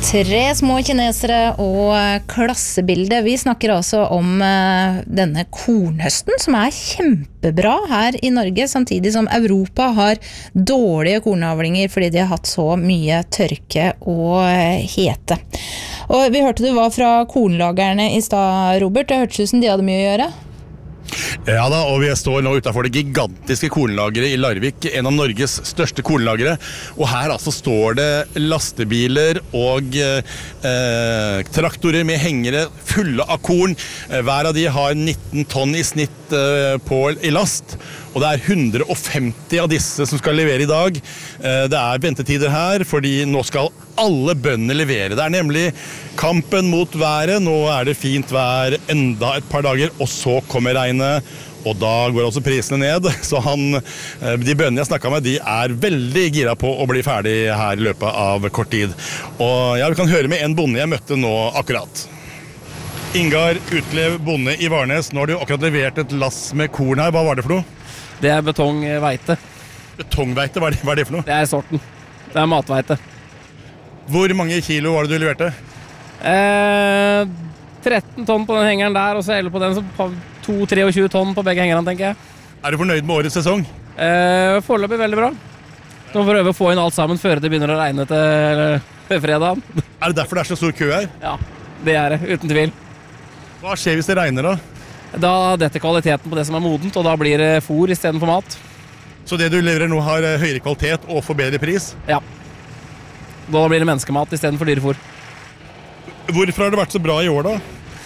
Tre små kinesere og klassebilde. Vi snakker altså om denne kornhøsten som kjempebra her i Norge, samtidig som Europa har dårlige kornavlinger fordi de har hatt så mye tørke og hete. Og vi hørte du var fra kornlagerne i stad, Robert. Det hørtes ut som de hadde mye å gjøre. Ja da, og vi står nå utenfor det gigantiske kornlageret i Larvik, en av Norges største kornlagere. Og her altså står det lastebiler og traktorer med hengere fulle av korn. Hver av de har 19 tonn i snitt i last. Og det 150 av disse som skal levere i dag. Det ventetider her, fordi nå skal alle bøndene levere. Det nemlig kampen mot været. Nå det fint vær enda et par dager, og så kommer regnet. Og da går også prisene ned. Så de bøndene jeg snakket med, de veldig gira på å bli ferdig her i løpet av kort tid. Og ja, vi kan høre med en bonde jeg møtte nå akkurat. Ingar Utlev, bonde i Varnes. Nå har du akkurat levert et lass med korn her. Hva var det for noe? Det betongveite. Betongveite? Hva det for noe? Det sorten. Det matveite. Hvor mange kilo var det du leverte? 13 tonn på den hengeren der, og så på den så 22-23 tonn på begge hengerne, tenker jeg. Du fornøyd med årets sesong? Foreløpig veldig bra. Nå får vi å få inn alt sammen før det begynner å regne til fredagen. Det derfor det så stor kø her? Ja, det det, uten tvil. Hva skjer hvis det regner da? Da detter kvaliteten på det som modent, og da blir det fôr i stedet for mat. Så det du leverer nå har høyere kvalitet og får bedre pris? Ja. Da blir det menneskemat i stedet for dyrefôr. Hvorfor har det vært så bra i år da?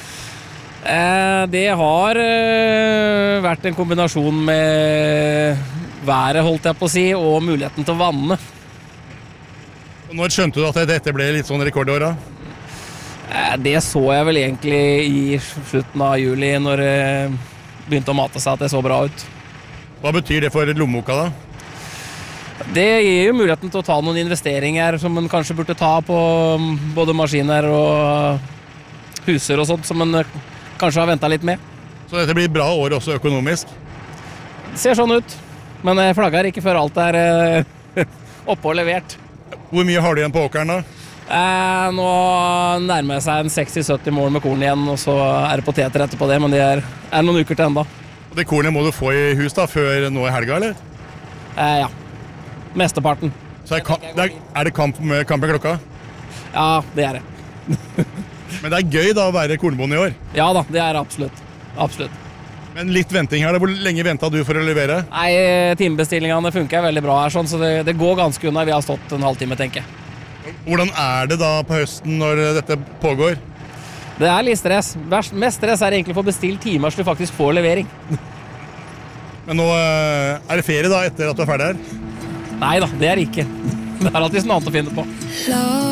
Det har vært en kombinasjon med været, holdt jeg på å si, og muligheten til å vanne. Og når skjønte du at dette ble litt sånn rekordår da? Det så jeg vel egentlig i slutten av juli, når det begynte å mate seg at det så bra ut. Hva betyr det for lommeboka da? Det gir jo muligheten til å ta noen investeringer som man kanskje burde ta på både maskiner og huser og sånt, som man kanskje har ventet litt med. Så dette blir bra år også økonomisk? Det ser sånn ut, men jeg flagger ikke før alt oppe og levert. Hvor mye har du igjen på åkeren da? Nå nærmer jeg seg en 60-70 mål med korn igjen, og så det poteter etterpå det, men det noen uker til enda. Og det kornet må du få i hus da, før nå i helga, eller? Ja, mesteparten. Så det kamp med klokka? Ja, det det. Men det gøy da å være kornbonde i år? Ja da, det absolutt. Absolutt. Men litt venting her, hvor lenge ventet du for å levere? Nei, timebestillingene funker veldig bra her, sånn, så det går ganske unna. Vi har stått en halvtime, tenker jeg. Hvordan det da på høsten når dette pågår? Det litt stress. Mest stress egentlig for å bestille timer så du faktisk får levering. Men nå det ferie da etter at du ferdig her? Nei da, det det ikke. Det alltid noe annet å finne på.